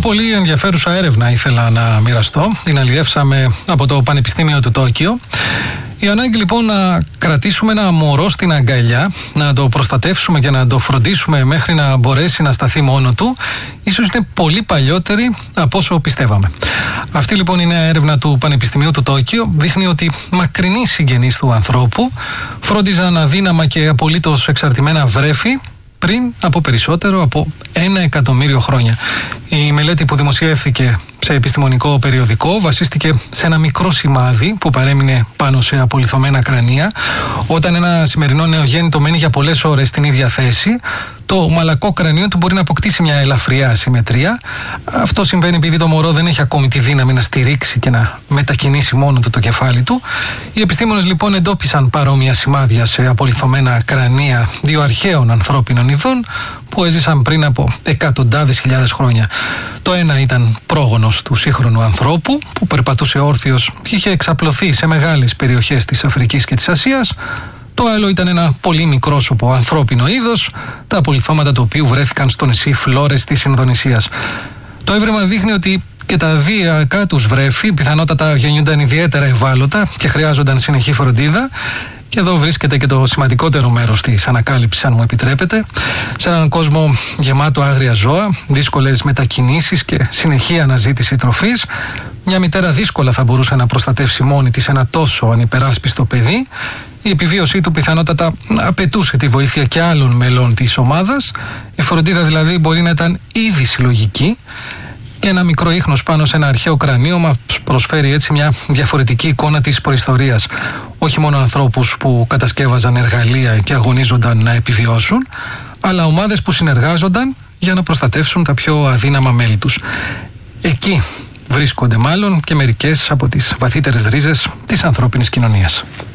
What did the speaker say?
πολύ ενδιαφέρουσα έρευνα ήθελα να μοιραστώ. Την αλλιεύσαμε από το Πανεπιστήμιο του Τόκιο. Η ανάγκη λοιπόν να κρατήσουμε ένα μωρό στην αγκαλιά, να το προστατεύσουμε και να το φροντίσουμε μέχρι να μπορέσει να σταθεί μόνο του, ίσως είναι πολύ παλιότερη από όσο πιστεύαμε. Αυτή λοιπόν η νέα έρευνα του Πανεπιστημίου του Τόκιο δείχνει ότι μακρινοί συγγενείς του ανθρώπου φρόντιζαν αδύναμα και απολύτως εξαρτημένα βρέφη πριν από περισσότερο από 1 εκατομμύριο χρόνια. Η μελέτη που δημοσιεύθηκε σε επιστημονικό περιοδικό βασίστηκε σε ένα μικρό σημάδι που παρέμεινε πάνω σε απολιθωμένα κρανία. Όταν ένα σημερινό νεογέννητο μένει για πολλές ώρες στην ίδια θέση, το μαλακό κρανίο του μπορεί να αποκτήσει μια ελαφριά ασυμμετρία. Αυτό συμβαίνει επειδή το μωρό δεν έχει ακόμη τη δύναμη να στηρίξει και να μετακινήσει μόνο του το κεφάλι του. Οι επιστήμονες λοιπόν εντόπισαν παρόμοια σημάδια σε απολιθωμένα κρανία δύο αρχαίων ανθρώπινων ειδών που έζησαν πριν από εκατοντάδες χιλιάδες χρόνια. Το ένα ήταν πρόγονος του σύγχρονου ανθρώπου που περπατούσε όρθιος και είχε εξαπλωθεί σε μεγάλες περιοχές της Αφρικής και της Ασίας. Το άλλο ήταν ένα πολύ μικρόσωπο ανθρώπινο είδος, τα απολιθώματα του οποίου βρέθηκαν στο νησί Φλόρες της Ινδονησίας. Το έβρεμα δείχνει ότι και τα διακά τους βρέφη πιθανότατα γεννιούνταν ιδιαίτερα ευάλωτα και χρειάζονταν συνεχή φροντίδα. Και εδώ βρίσκεται και το σημαντικότερο μέρος της ανακάλυψης, αν μου επιτρέπετε. Σε έναν κόσμο γεμάτο άγρια ζώα, δύσκολες μετακινήσεις και συνεχή αναζήτηση τροφής, μια μητέρα δύσκολα θα μπορούσε να προστατεύσει μόνη της ένα τόσο ανυπεράσπιστο παιδί. Η επιβίωσή του πιθανότατα απαιτούσε τη βοήθεια και άλλων μελών της ομάδας. Η φροντίδα δηλαδή μπορεί να ήταν ήδη συλλογική. Και ένα μικρό ίχνος πάνω σε ένα αρχαίο κρανίο μας προσφέρει έτσι μια διαφορετική εικόνα της προϊστορίας. Όχι μόνο ανθρώπους που κατασκεύαζαν εργαλεία και αγωνίζονταν να επιβιώσουν, αλλά ομάδες που συνεργάζονταν για να προστατεύσουν τα πιο αδύναμα μέλη τους. Εκεί βρίσκονται μάλλον και μερικές από τις βαθύτερες ρίζες της ανθρώπινης κοινωνίας.